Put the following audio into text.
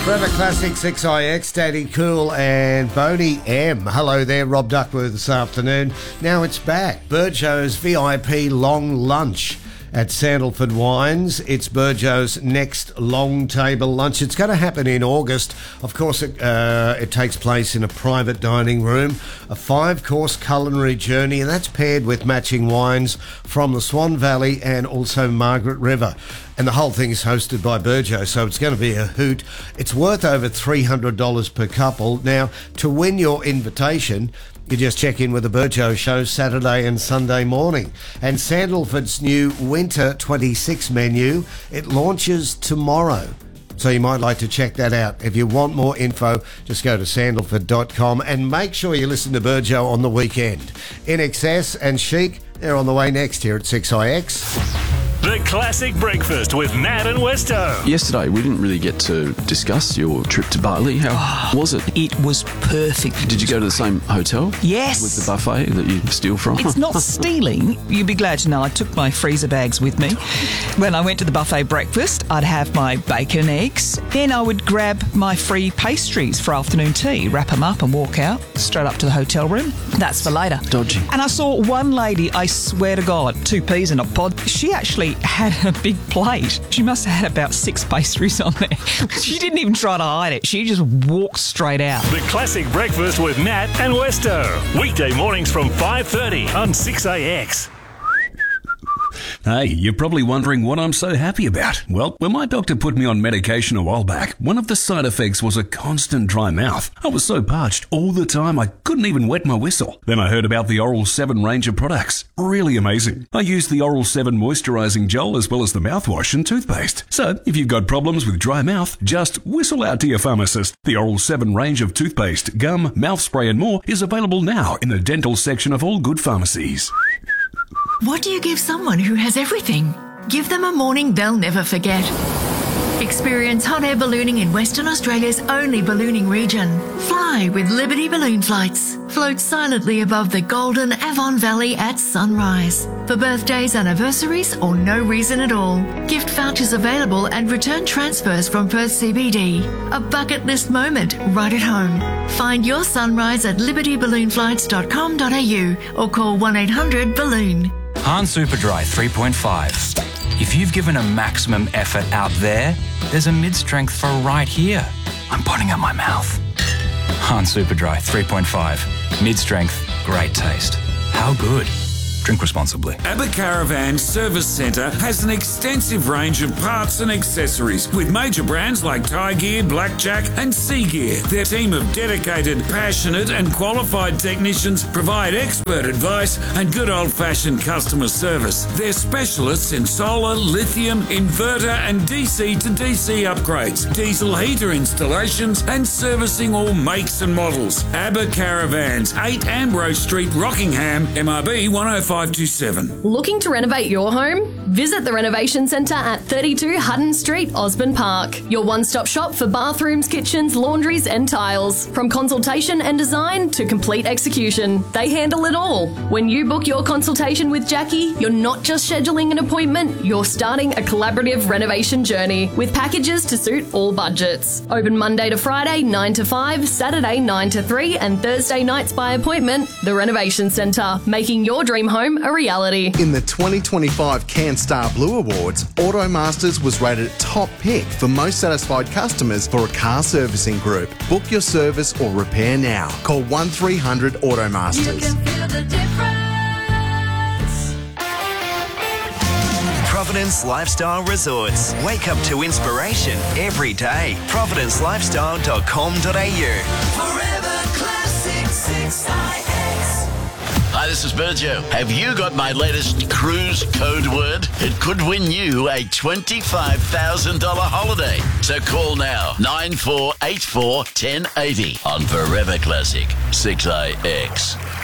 Forever Classic 6IX, Daddy Cool and Boney M. Hello there, Rob Duckworth this afternoon. Now it's back. Burjo's VIP Long Lunch at Sandalford Wines. It's Burjo's next long table lunch. It's going to happen in August. Of course, it takes place in a private dining room, a 5-course culinary journey, and that's paired with matching wines from the Swan Valley and also Margaret River. And the whole thing is hosted by Burjo, so it's going to be a hoot. It's worth over $300 per couple. Now, to win your invitation, you just check in with the Burjo show Saturday and Sunday morning. And Sandalford's new Winter 26 menu, it launches tomorrow. So you might like to check that out. If you want more info, just go to sandalford.com and make sure you listen to Burjo on the weekend. In Excess and Chic, they're on the way next here at 6IX. The Classic Breakfast with Nat and Westo. Yesterday, we didn't really get to discuss your trip to Bali. How was it? It was perfect. Did you go to the same hotel? Yes. With the buffet that you steal from? It's not stealing. You'd be glad to know I took my freezer bags with me. When I went to the buffet breakfast, I'd have my bacon and eggs. Then I would grab my free pastries for afternoon tea, wrap them up and walk out, straight up to the hotel room. That's for later. Dodgy. And I saw one lady, I swear to God, 2 peas in a pod. She actually had a big plate. She must have had about 6 pastries on there. She didn't even try to hide it. She just walked straight out. The Classic Breakfast with Nat and Westo. Weekday mornings from 5:30 on 6AX. Hey, you're probably wondering what I'm so happy about. Well, when my doctor put me on medication a while back, one of the side effects was a constant dry mouth. I was so parched all the time I couldn't even wet my whistle. Then I heard about the Oral 7 range of products. Really amazing. I used the Oral 7 moisturising gel as well as the mouthwash and toothpaste. So, if you've got problems with dry mouth, just whistle out to your pharmacist. The Oral 7 range of toothpaste, gum, mouth spray and more is available now in the dental section of all good pharmacies. What do you give someone who has everything? Give them a morning they'll never forget. Experience hot air ballooning in Western Australia's only ballooning region. Fly with Liberty Balloon Flights. Float silently above the golden Avon Valley at sunrise. For birthdays, anniversaries, or no reason at all. Gift vouchers available and return transfers from Perth CBD. A bucket list moment right at home. Find your sunrise at libertyballoonflights.com.au or call 1-800-BALLOON. Han Superdry 3.5. If you've given a maximum effort out there's a mid-strength for right here. I'm putting up my mouth. Han Superdry 3.5. Mid-strength, great taste. How good? Drink responsibly. Abbott Caravan Service Centre has an extensive range of parts and accessories with major brands like Thai Gear, Blackjack and Sea Gear. Their team of dedicated, passionate and qualified technicians provide expert advice and good old-fashioned customer service. They're specialists in solar, lithium, inverter and DC to DC upgrades, diesel heater installations and servicing all makes and models. Abbott Caravans, 8 Ambrose Street, Rockingham, MRB 10527. Looking to renovate your home? Visit the Renovation Centre at 32 Hutton Street, Osborne Park. Your one-stop shop for bathrooms, kitchens, laundries and tiles. From consultation and design to complete execution, they handle it all. When you book your consultation with Jackie, you're not just scheduling an appointment, you're starting a collaborative renovation journey with packages to suit all budgets. Open Monday to Friday 9 to 5, Saturday 9 to 3 and Thursday nights by appointment. The Renovation Centre, making your dream home a reality. In the 2025 CanStar Blue Awards, Automasters was rated top pick for most satisfied customers for a car servicing group. Book your service or repair now. Call 1300 Automasters. You can feel the difference. Providence Lifestyle Resorts. Wake up to inspiration every day. providencelifestyle.com.au. Forever Classic 6IX. Hi, this is Burjo. Have you got my latest cruise code word? It could win you a $25,000 holiday. So call now, 9484 1080 on Forever Classic 6IX.